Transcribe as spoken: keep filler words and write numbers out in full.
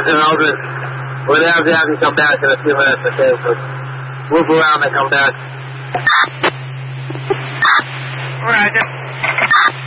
and I'll just, when they have to come back in a few minutes, okay? So move around and come back. Roger.